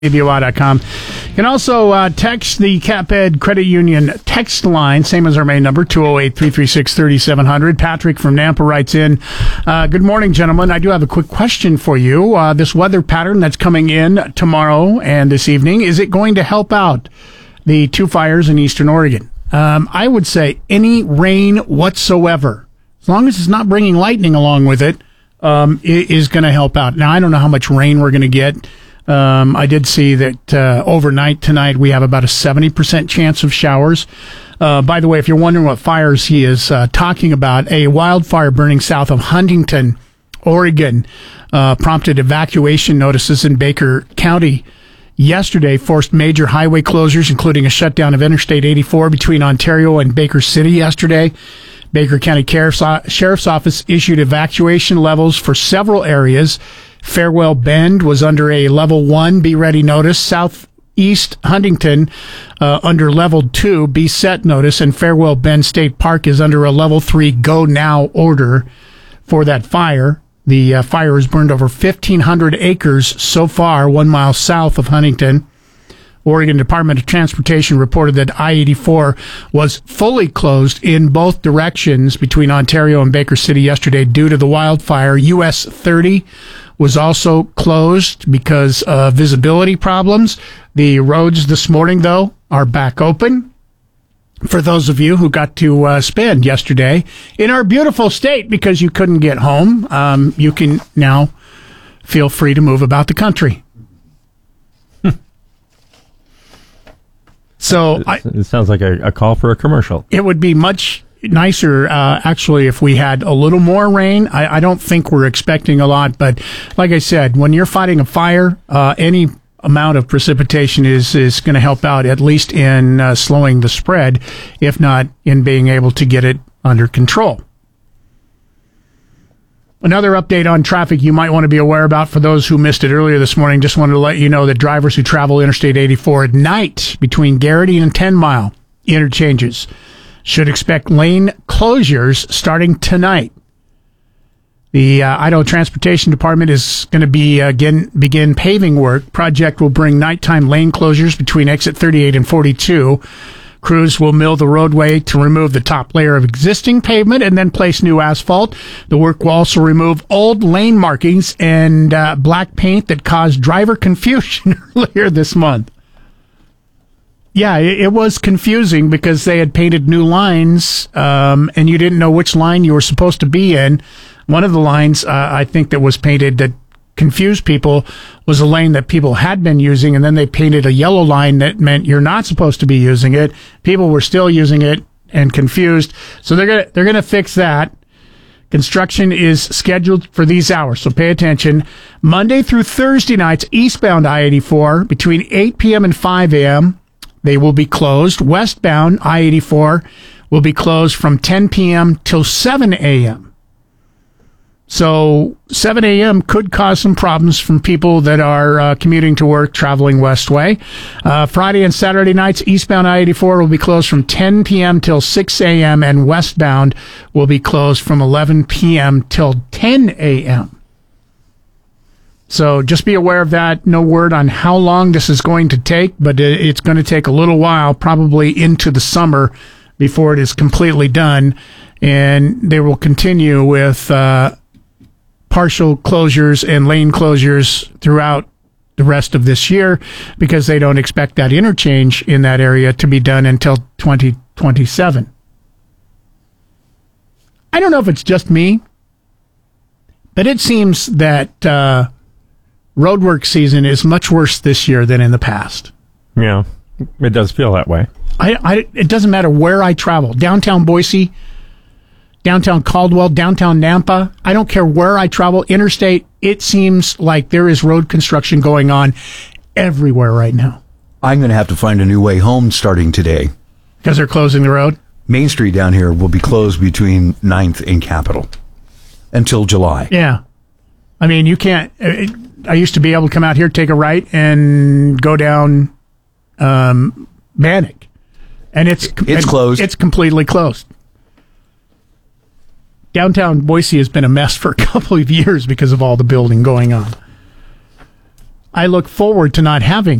KBOI.com. You can also text the CapEd Credit Union text line, same as our main number, 208-336-3700. Patrick from Nampa writes in, good morning, gentlemen. I do have a quick question for you. This weather pattern that's coming in tomorrow and this evening, is it going to help out the two fires in eastern Oregon? I would say any rain whatsoever, as long as it's not bringing lightning along with it, is going to help out. Now, I don't know how much rain we're going to get. I did see that overnight tonight we have about a 70% chance of showers. By the way, if you're wondering what fires he is talking about, a wildfire burning south of Huntington, Oregon, prompted evacuation notices in Baker County yesterday, forced major highway closures, including a shutdown of Interstate 84 between Ontario and Baker City yesterday. Baker County Sheriff's Office issued evacuation levels for several areas. Farewell Bend was under a level 1 be ready notice. Southeast Huntington under level 2 be set notice, and Farewell Bend State Park is under a level 3 go now order for that fire. The fire has burned over 1,500 acres so far, 1 mile south of Huntington. Oregon Department of Transportation reported that I-84 was fully closed in both directions between Ontario and Baker City yesterday due to the wildfire. US 30 was also closed because of visibility problems. The roads this morning, though, are back open. For those of you who got to spend yesterday in our beautiful state because you couldn't get home, you can now feel free to move about the country. So it sounds like a call for a commercial. It would be much nicer, actually, if we had a little more rain. I don't think we're expecting a lot, but like I said, when you're fighting a fire, any amount of precipitation is going to help out, at least in slowing the spread, if not in being able to get it under control. Another update on traffic you might want to be aware about for those who missed it earlier this morning. Just wanted to let you know that drivers who travel Interstate 84 at night between Garrity and 10 Mile interchanges should expect lane closures starting tonight. The Idaho Transportation Department is going to begin paving work. Project will bring nighttime lane closures between exit 38 and 42. Crews will mill the roadway to remove the top layer of existing pavement and then place new asphalt. The work will also remove old lane markings and black paint that caused driver confusion earlier this month. Yeah, it was confusing because they had painted new lines and you didn't know which line you were supposed to be in. One of the lines, I think, that was painted that confused people was a lane that people had been using, and then they painted a yellow line that meant you're not supposed to be using it. People were still using it and confused, so they're gonna fix that. Construction is scheduled for these hours, so pay attention. Monday through Thursday nights, eastbound I-84 between 8 p.m. and 5 a.m. they will be closed. Westbound I-84 will be closed from 10 p.m. till 7 a.m. So 7 a.m. could cause some problems from people that are commuting to work, traveling westway. Friday and Saturday nights, eastbound I-84 will be closed from 10 p.m. till 6 a.m., and westbound will be closed from 11 p.m. till 10 a.m. So just be aware of that. No word on how long this is going to take, but it's going to take a little while, probably into the summer, before it is completely done. And they will continue with partial closures and lane closures throughout the rest of this year because they don't expect that interchange in that area to be done until 2027. I don't know if it's just me, but it seems that roadwork season is much worse this year than in the past. Yeah, it does feel that way. It doesn't matter where I travel. Downtown Boise, downtown Caldwell, downtown Nampa. I don't care where I travel, interstate, it seems like there is road construction going on everywhere right now. I'm going to have to find a new way home starting today. Because they're closing the road? Main Street down here will be closed between 9th and Capitol until July. Yeah. I mean, you can't... I used to be able to come out here, take a right, and go down Bannock. And it's closed. It's completely closed. Downtown Boise has been a mess for a couple of years because of all the building going on. I look forward to not having